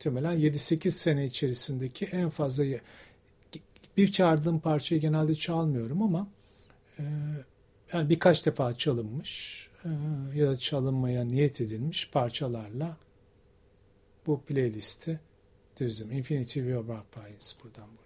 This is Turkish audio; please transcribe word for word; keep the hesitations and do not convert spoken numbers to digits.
muhtemelen yedi sekiz sene içerisindeki en fazla, bir çaldığım parçayı genelde çalmıyorum ama e, yani birkaç defa çalınmış e, ya da çalınmaya niyet edilmiş parçalarla bu playlisti düzdüm. Infinity War Pies buradan bu.